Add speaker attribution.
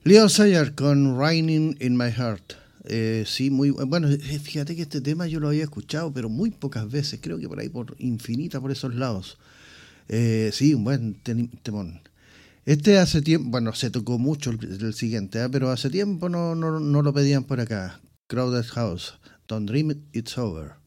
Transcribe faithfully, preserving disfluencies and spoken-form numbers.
Speaker 1: Leon Sayer con Raining in My Heart. Eh, sí, muy bueno. Fíjate que este tema yo lo había escuchado, pero muy pocas veces. Creo que por ahí, por Infinita, por esos lados. Eh, sí, un buen temón. Este hace tiempo, bueno, se tocó mucho el, el siguiente, ¿eh? Pero hace tiempo no, no, no lo pedían por acá. Crowded House, Don't Dream It's Over.